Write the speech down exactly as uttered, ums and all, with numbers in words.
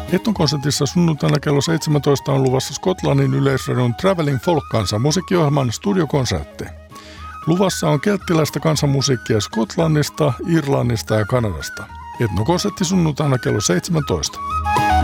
Etnokonsertissa sunnuntaina kello seitsemäntoista on luvassa Skotlannin yleisradion Travelling Folk-kansa musiikkiohjelman studiokonsertti. Luvassa on kelttiläistä kansanmusiikkia Skotlannista, Irlannista ja Kanadasta. Etnokonsertti sunnuntaina kello seitsemäntoista.